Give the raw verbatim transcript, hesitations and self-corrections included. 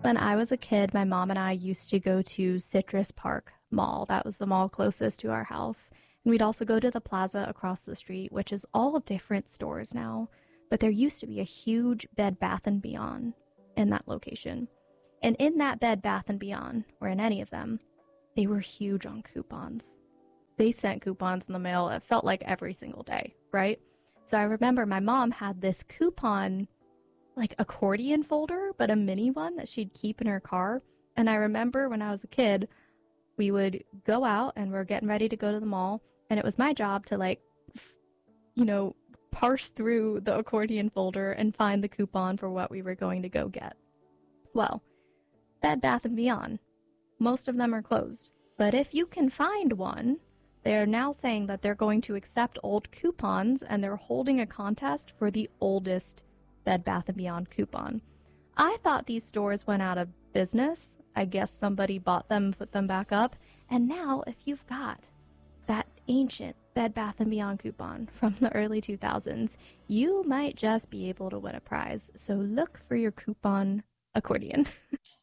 When I was a kid, my mom and I used to go to Citrus Park Mall. That was the mall closest to our house. And we'd also go to the plaza across the street, which is all different stores now. But there used to be a huge Bed Bath and Beyond in that location. And in that Bed Bath and Beyond, or in any of them, they were huge on coupons. They sent coupons in the mail, it felt like every single day, right? So I remember my mom had this coupon, like accordion folder, but a mini one that she'd keep in her car. And I remember when I was a kid, we would go out and we're getting ready to go to the mall. And it was my job to like, f- you know, parse through the accordion folder and find the coupon for what we were going to go get. Well, Bed Bath and Beyond, most of them are closed. But if you can find one, they're now saying that they're going to accept old coupons and they're holding a contest for the oldest Bed Bath and Beyond coupon. I thought these stores went out of business. I guess somebody bought them, put them back up. And now if you've got that ancient Bed Bath and Beyond coupon from the early two thousands, you might just be able to win a prize. So look for your coupon accordion.